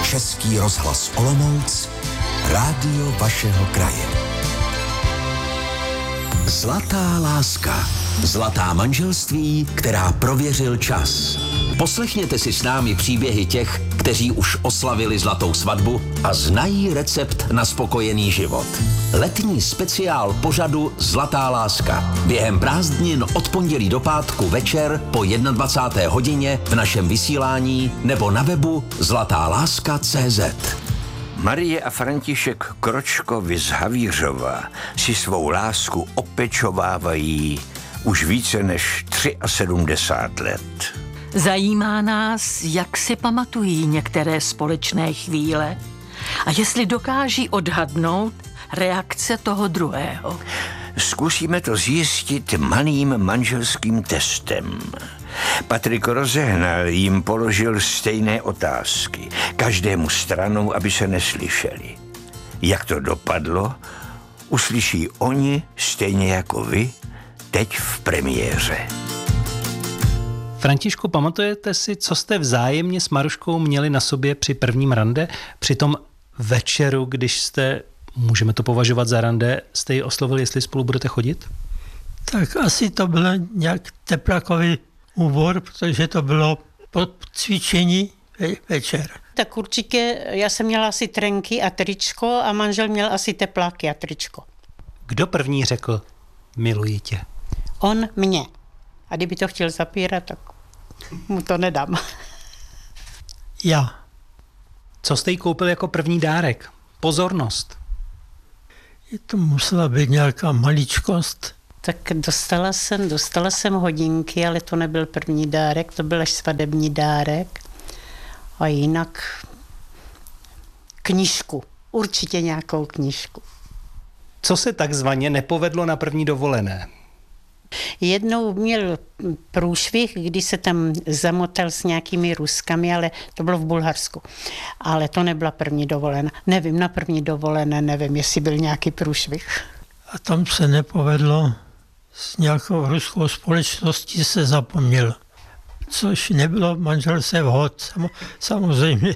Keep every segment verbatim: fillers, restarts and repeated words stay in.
Český rozhlas Olomouc, rádio vašeho kraje. Zlatá láska. Zlatá manželství, která prověřil čas. Poslechněte si s námi příběhy těch, kteří už oslavili zlatou svatbu a znají recept na spokojený život. Letní speciál pořadu Zlatá láska. Během prázdnin od pondělí do pátku večer po dvacáté jedné hodině v našem vysílání nebo na webu zlatáláska tečka cé zet. Marie a František Kročkovi z Havířova si svou lásku opečovávají už více než sedmdesát tři let. Zajímá nás, jak si pamatují některé společné chvíle a jestli dokáží odhadnout reakce toho druhého. Zkusíme to zjistit malým manželským testem. Patrik Rozehnal jim položil stejné otázky, každému stranou, aby se neslyšeli. Jak to dopadlo, uslyší oni stejně jako vy teď v premiéře. Františku, pamatujete si, co jste vzájemně s Maruškou měli na sobě při prvním rande? Při tom večeru, když jste, můžeme to považovat za rande, jste ji oslovili, jestli spolu budete chodit? Tak asi to bylo nějak teplakový úvod, protože to bylo po cvičení večer. Tak určitě já jsem měla asi trenky a tričko a manžel měl asi tepláky a tričko. Kdo první řekl miluji tě? On mě. A kdyby to chtěl zapírat, tak mu to nedám. Já. Co jste jí koupil jako první dárek? Pozornost. Je to musela být nějaká maličkost. Tak dostala jsem, dostala jsem hodinky, ale to nebyl první dárek, to byl až svatební dárek. A jinak knížku. Určitě nějakou knížku. Co se takzvaně nepovedlo na první dovolené? Jednou měl průšvih, kdy se tam zamotal s nějakými Ruskami, ale to bylo v Bulharsku. Ale to nebyla první dovolená. Nevím, na první dovolené, nevím, jestli byl nějaký průšvih. A tam se nepovedlo, s nějakou ruskou společností se zapomněl. Což nebylo manželce vhod, samozřejmě.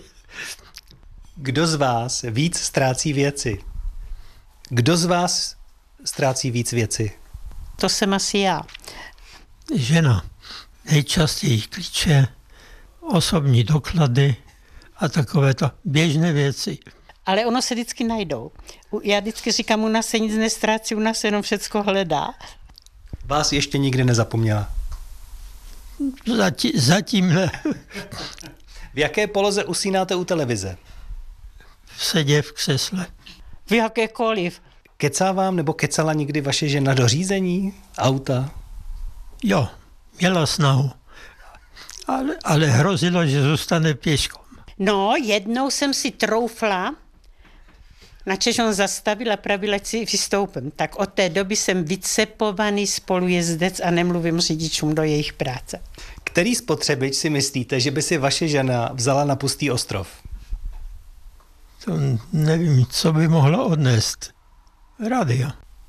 Kdo z vás víc ztrácí věci? Kdo z vás ztrácí víc věci? To jsem asi já. Žena. Nejčastěji klíče, osobní doklady a takovéto běžné věci. Ale ono se vždycky najdou. Já vždycky říkám, u nás se nic nestrácí, u nás se jenom všecko hledá. Vás ještě nikdy nezapomněla? Zatím, zatím ne. V jaké poloze usínáte u televize? Sedě v křesle. V jakékoliv. Kecá vám nebo kecala někdy vaše žena do řízení auta? Jo, měla snahu. Ale, ale hrozilo, že zůstane pěškou. No, jednou jsem si troufla, načež on zastavil a pravil, ať si vystoupím. Tak od té doby jsem vycepovaný spolujezdec a nemluvím řidičům do jejich práce. Který spotřebič si myslíte, že by si vaše žena vzala na pustý ostrov? To nevím, co by mohla odnést. Radio.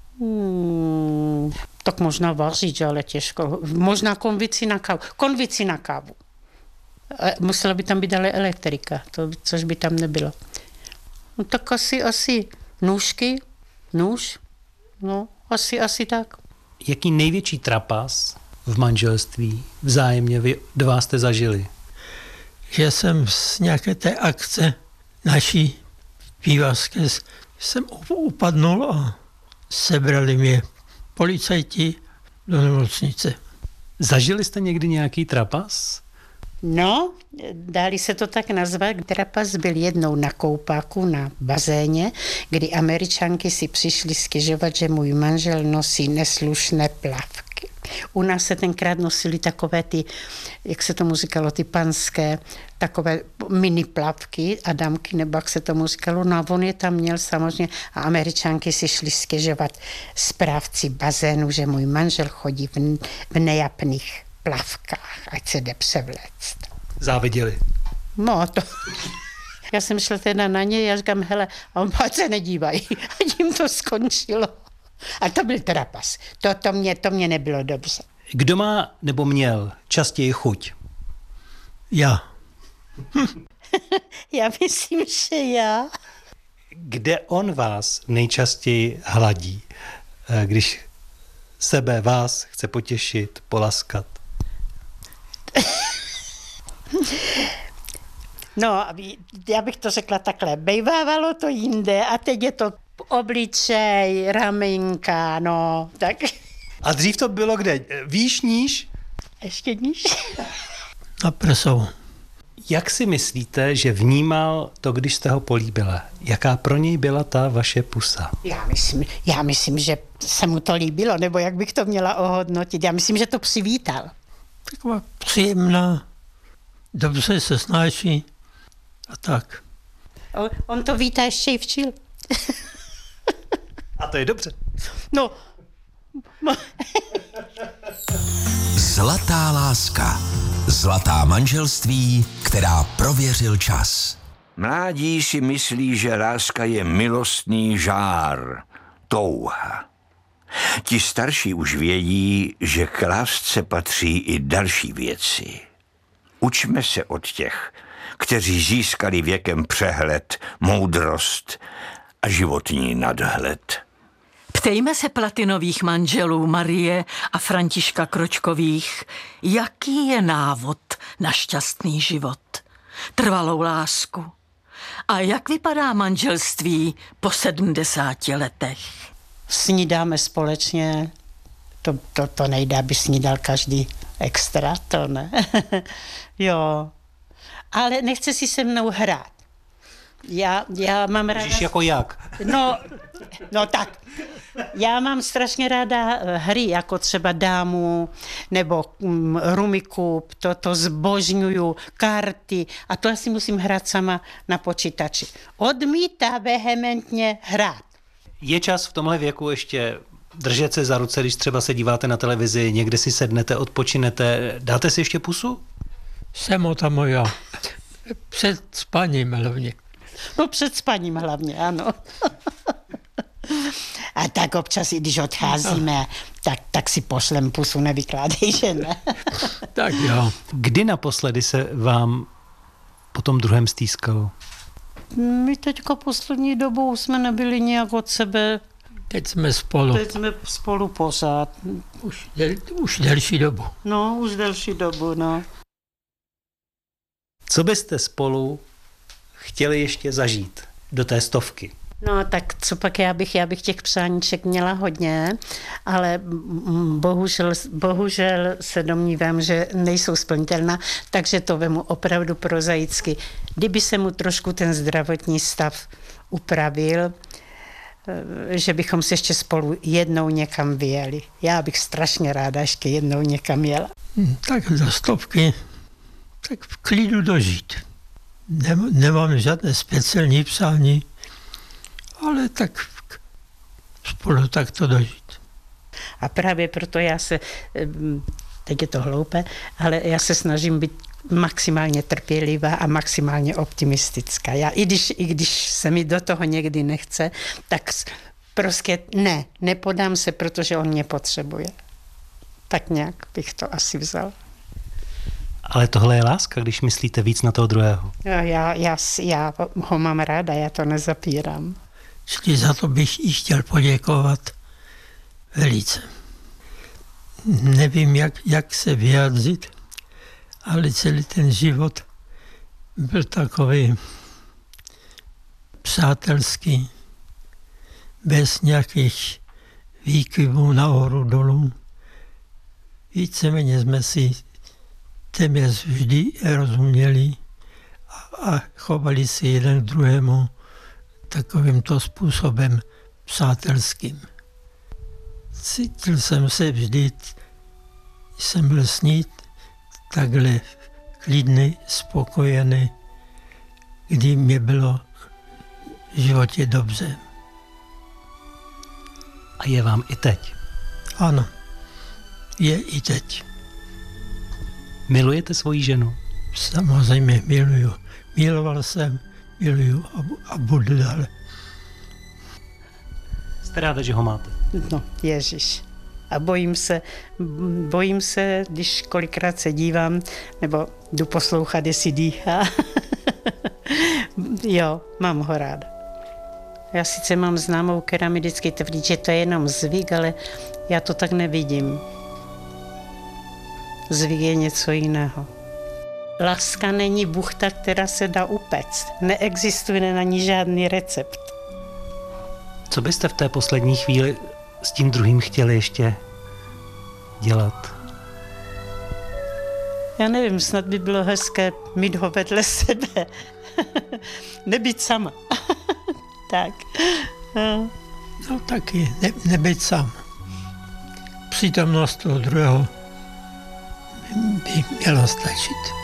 Hmm, tak možná vařič, ale těžko. Možná konvici na kávu. Konvici na kávu. Musela by tam být ale elektrika, to, což by tam nebylo. No tak asi, asi nůžky, nůž, no asi, asi tak. Jaký největší trapas v manželství vzájemně vy dva jste zažili? Že jsem z nějaké té akce naší pívařské jsem upadnul a sebrali mě policajti do nemocnice. Zažili jste někdy nějaký trapas? No, dali se to tak nazvat. Trapas byl jednou na koupáku na bazéně, kdy Američanky si přišly stěžovat, že můj manžel nosí neslušné plavky. U nás se tenkrát nosily takové ty, jak se tomu říkalo, ty panské, takové mini plavky a dámky, nebo jak se tomu říkalo. No a on je tam měl samozřejmě a Američanky si šly stěžovat správci bazénu, že můj manžel chodí v, v nejapných plavkách, ať se jde převléct. Záviděli. No to... Já jsem šla teda na ně, já říkám, hele, a on ať se nedívají. A tím to skončilo. A to byl trapas. To, to, mě, to mě nebylo dobře. Kdo má nebo měl častěji chuť? Já. Já myslím, že já. Kde on vás nejčastěji hladí, když sebe, vás chce potěšit, polaskat? No, já bych to řekla takhle. Bejvávalo to jinde a teď je to obličej, ramínka, no, tak. A dřív to bylo kde? Výš, níž? Ještě níž. Na prsou. Jak si myslíte, že vnímal to, když jste ho políbila? Jaká pro něj byla ta vaše pusa? Já myslím, já myslím, že se mu to líbilo, nebo jak bych to měla ohodnotit. Já myslím, že to přivítal. Taková příjemná, dobře se snáší a tak. On, on to vítá ještě i včil. A to je dobře. No. Zlatá láska. Zlatá manželství, která prověřil čas. Mládí si myslí, že láska je milostný žár, touha. Ti starší už vědí, že k lásce patří i další věci. Učme se od těch, kteří získali věkem přehled, moudrost a životní nadhled. Ptejme se platinových manželů Marie a Františka Kročkových, jaký je návod na šťastný život, trvalou lásku. A jak vypadá manželství po sedmdesáti letech? Snídáme společně, to, to, to nejde, aby snídal každý extra, to ne. Jo, ale nechce si se mnou hrát. Já, já mám ráda... Ježíš, jako jak? No, no tak. Já mám strašně ráda hry, jako třeba dámu nebo um, rumikub, to, to zbožňuju, karty a to asi musím hrát sama na počítači. Odmítá vehementně hrát. Je čas v tomhle věku ještě držet se za ruce, když třeba se díváte na televizi, někde si sednete, odpočinete, dáte si ještě pusu? Samota moja. Před spaním hlavně. No před spaním hlavně, ano. A tak občas, i když odcházíme, tak, tak si pošlem pusu, nevykládej, že ne? Tak jo. Kdy naposledy se vám po tom druhém stýskalo? My teďka poslední dobou jsme nebyli nějak od sebe. Teď jsme spolu. Teď jsme spolu pořád. Už, del, už delší dobu. No, už delší dobu, no. Co byste spolu chtěli ještě zažít do té stovky? No tak co pak já bych, já bych těch přáníček měla hodně, ale bohužel, bohužel se domnívám, že nejsou splnitelná, takže to vemu opravdu prozaicky. Kdyby se mu trošku ten zdravotní stav upravil, že bychom se ještě spolu jednou někam vyjeli. Já bych strašně ráda ještě jednou někam jela. Tak do stovky, tak v klidu dožít. Nemám žádné speciální přání, ale tak spolu tak to dožít. A právě proto já se, teď je to hloupé, ale já se snažím být maximálně trpělivá a maximálně optimistická. Já, i když, i když se mi do toho někdy nechce, tak prostě ne, nepodám se, protože on mě potřebuje. Tak nějak bych to asi vzal. Ale tohle je láska, když myslíte víc na toho druhého. Já, já, já, já ho mám ráda, já to nezapírám. Čili za to bych jí chtěl poděkovat velice. Nevím, jak, jak se vyjádřit, ale celý ten život byl takový přátelský, bez nějakých výkyvů nahoru dolů. Víceméně jsme si téměř vždy rozuměli a, a chovali si jeden k druhému takovýmto způsobem přátelským. Cítil jsem se vždy, jsem byl s ní takhle klidný, spokojený, kdy mě bylo v životě dobře. A je vám i teď? Ano, je i teď. Milujete svoji ženu? Samozřejmě miluju. Miloval jsem, miluju a, a budu dále. Jste ráda, že ho máte? No, ježiš. A bojím se, bojím se, když kolikrát se dívám, nebo jdu poslouchat, jestli dýchá. Jo, mám ho ráda. Já sice mám známou, která mi vždycky tvrdí, že to je jenom zvyk, ale já to tak nevidím. Zvyk je něco jiného. Láska není buchta, která se dá upéct. Neexistuje na ní žádný recept. Co byste v té poslední chvíli s tím druhým chtěli ještě dělat? Já nevím, snad by bylo hezké mít ho vedle sebe. Nebýt sama. Tak. No. No taky, ne, nebyt sám. Přítomnost toho druhého by měla stačit.